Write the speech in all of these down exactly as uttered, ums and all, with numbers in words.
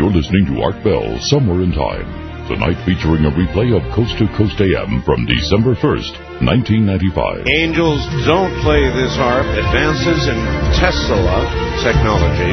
You're listening to Art Bell, Somewhere in Time. Tonight featuring a replay of Coast to Coast A M from December first, nineteen ninety-five. Angels Don't Play This Harp, Advances in Tesla Technology.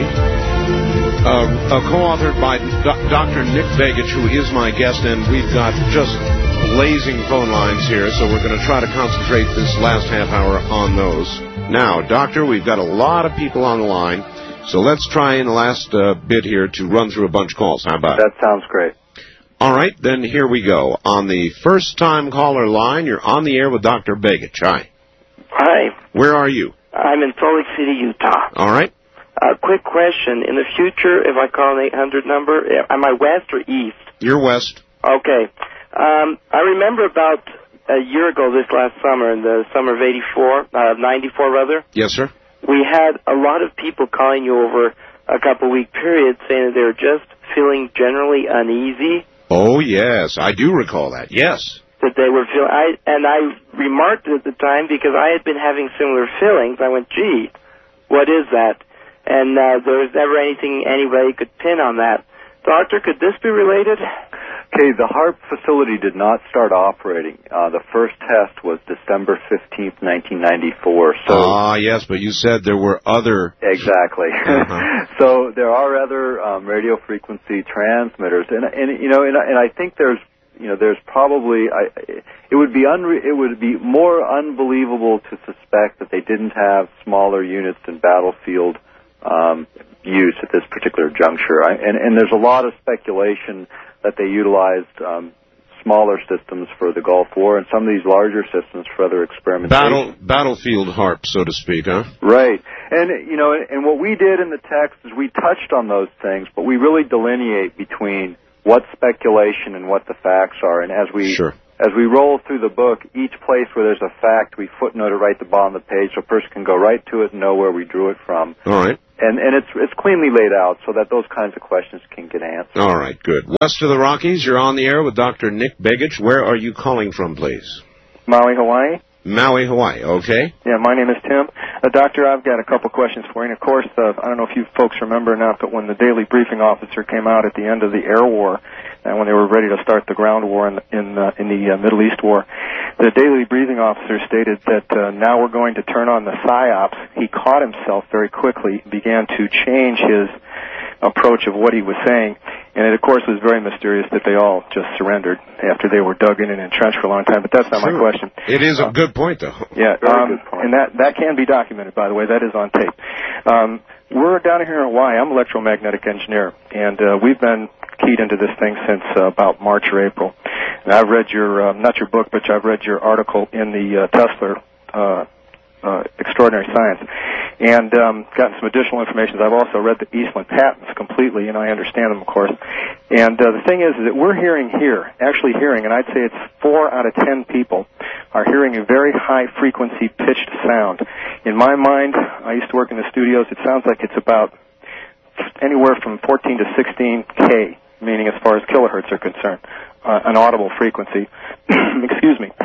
Uh, uh, co-authored by Do- Doctor Nick Begich, who is my guest, and we've got just blazing phone lines here, so we're going to try to concentrate this last half hour on those. Now, Doctor, we've got a lot of people on the line, so let's try in the last uh, bit here to run through a bunch of calls. How about it? That sounds great. All right, then here we go. On the first-time caller line, you're on the air with Doctor Begich. Hi. Hi. Where are you? I'm in Salt Lake City, Utah. All right. A uh, quick question. In the future, if I call an eight hundred number, am I west or east? You're west. Okay. Um, I remember about a year ago this last summer, in the summer of eighty-four, uh, ninety-four rather. Yes, sir. We had a lot of people calling you over a couple-week period saying that they were just feeling generally uneasy. Oh, yes. I do recall that. Yes. That they were feeling, I, and I remarked it at the time because I had been having similar feelings. I went, gee, what is that? And uh, there was never anything anybody could pin on that. Doctor, could this be related? Okay, the HARP facility did not start operating. Uh, the first test was December fifteenth, nineteen ninety-four. So ah, yes, but you said there were other... Exactly. Uh-huh. So there are other um, radio frequency transmitters, and, and you know, and, and I think there's, you know, there's probably, I, it would be unre- it would be more unbelievable to suspect that they didn't have smaller units in battlefield um, use at this particular juncture. I, and, and there's a lot of speculation that they utilized um, smaller systems for the Gulf War and some of these larger systems for other experimentation. Battle, battlefield harp, so to speak, huh? Right. And, you know, and what we did in the text is we touched on those things, but we really delineate between what's speculation and what the facts are. And as we sure. as we roll through the book, each place where there's a fact, we footnote it right at the bottom of the page so a person can go right to it and know where we drew it from. All right. And and it's it's cleanly laid out so that those kinds of questions can get answered. All right, good. West of the Rockies, you're on the air with Doctor Nick Begich. Where are you calling from, please? Maui, Hawaii. Maui, Hawaii, okay. Yeah, my name is Tim. Uh, doctor, I've got a couple questions for you. And, of course, uh, I don't know if you folks remember or not, but when the daily briefing officer came out at the end of the air war, and when they were ready to start the ground war in the, in, uh, in the uh, Middle East war, the daily briefing officer stated that uh, now we're going to turn on the PSYOPs. He caught himself very quickly, began to change his approach of what he was saying. And it, of course, was very mysterious that they all just surrendered after they were dug in and entrenched for a long time. But that's not sure. my question. It is a good point, though. Yeah, very um, good point. And that, that can be documented, by the way. That is on tape. Um, we're down here in Hawaii. I'm an electromagnetic engineer, and uh, we've been keyed into this thing since uh, about March or April. And I've read your, uh, not your book, but I've read your article in the uh, Tesla uh, uh, Extraordinary Science, and um, gotten some additional information. I've also read the Eastland patents completely, and I understand them, of course. And uh, the thing is, is that we're hearing here, actually hearing, and I'd say it's four out of ten people are hearing a very high-frequency pitched sound. In my mind, I used to work in the studios, it sounds like it's about anywhere from fourteen to sixteen K, meaning as far as kilohertz are concerned, uh, an audible frequency. Excuse me.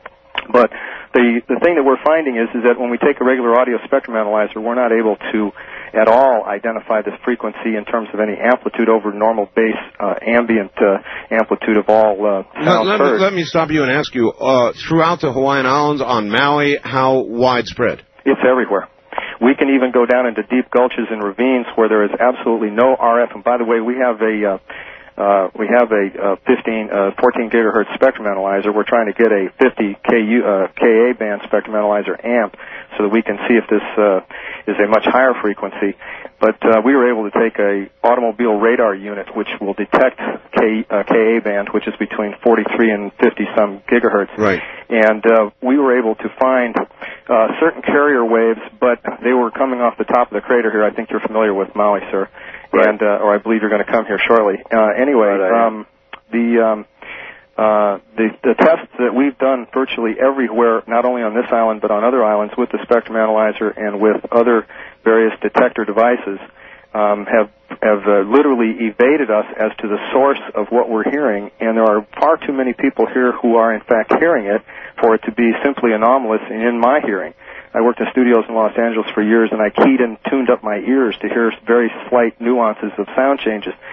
But the the thing that we're finding is is that when we take a regular audio spectrum analyzer, we're not able to at all identify this frequency in terms of any amplitude over normal base uh, ambient uh, amplitude of all uh, sound let, let, heard. Let me stop you and ask you, uh, throughout the Hawaiian Islands, on Maui, how widespread? It's everywhere. We can even go down into deep gulches and ravines where there is absolutely no R F. And by the way, we have a uh, uh, we have a uh, fifteen, uh, fourteen gigahertz spectrum analyzer. We're trying to get a fifty K U, uh, K A band spectrum analyzer amp so that we can see if this uh, is a much higher frequency. But uh, we were able to take a automobile radar unit which will detect K, uh, K A band, which is between forty-three and fifty some gigahertz. Right. And uh, we were able to find uh, certain carrier waves, but they were coming off the top of the crater here. I think you're familiar with Maui, sir. Right. And uh, or I believe you're going to come here shortly. Uh, anyway, right, um, the um, uh, the the tests that we've done virtually everywhere, not only on this island but on other islands with the spectrum analyzer and with other various detector devices, um, have have uh, literally evaded us as to the source of what we're hearing. And there are far too many people here who are in fact hearing it for it to be simply anomalous in my hearing. I worked in studios in Los Angeles for years, and I keyed and tuned up my ears to hear very slight nuances of sound changes.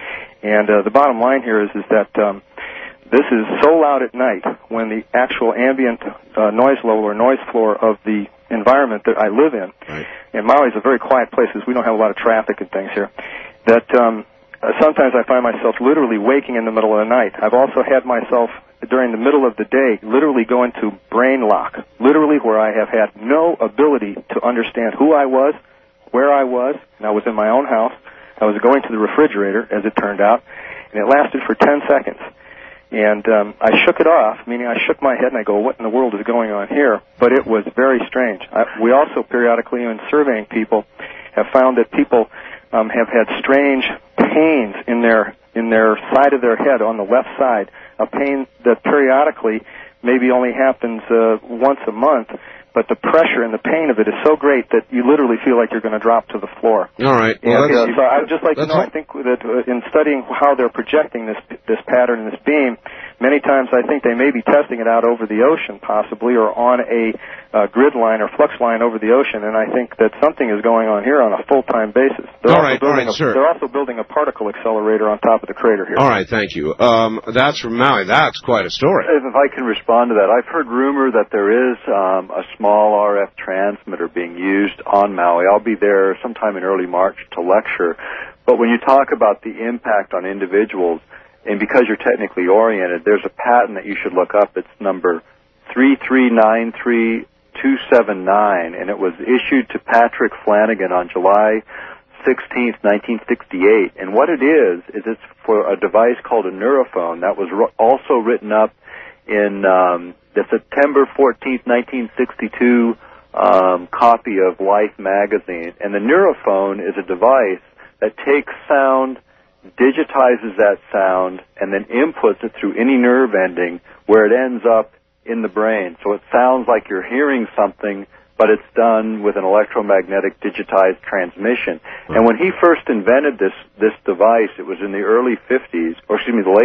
And uh, the bottom line here is, is that um, this is so loud at night when the actual ambient uh, noise level or noise floor of the environment that I live in, right. and Maui is a very quiet place because we don't have a lot of traffic and things here, that um, uh, sometimes I find myself literally waking in the middle of the night. I've also had myself during the middle of the day literally go into brain lock, literally where I have had no ability to understand who I was, where I was, and I was in my own house. I was going to the refrigerator, as it turned out, and it lasted for ten seconds. And um, I shook it off, meaning I shook my head and I go, what in the world is going on here? But it was very strange. I, we also periodically, in surveying people, have found that people um, have had strange pains in their in their side of their head on the left side, a pain that periodically maybe only happens uh, once a month, but the pressure and the pain of it is so great that you literally feel like you're going to drop to the floor. All right. Well, and, uh, so I'd just like to know, all... I think that uh, in studying how they're projecting this this pattern, this beam, many times I think they may be testing it out over the ocean possibly, or on a uh, grid line or flux line over the ocean, and I think that something is going on here on a full-time basis. They're all right, all right, a, sir. They're also building a particle accelerator on top of the crater here. All right, thank you. Um, that's from Maui. That's quite a story. If, if I can respond to that, I've heard rumor that there is um, a small R F transmitter being used on Maui. I'll be there sometime in early March to lecture. But when you talk about the impact on individuals, and because you're technically oriented, there's a patent that you should look up. It's number three three nine three two seven nine, and it was issued to Patrick Flanagan on July sixteenth, nineteen sixty-eight. And what it is, is it's for a device called a neurophone that was ro- also written up in um, the September fourteenth, nineteen sixty-two um, copy of Life magazine. And the neurophone is a device that takes sound, digitizes that sound, and then inputs it through any nerve ending where it ends up in the brain. So it sounds like you're hearing something, but it's done with an electromagnetic digitized transmission. And when he first invented this this device, it was in the early fifties, or excuse me, the late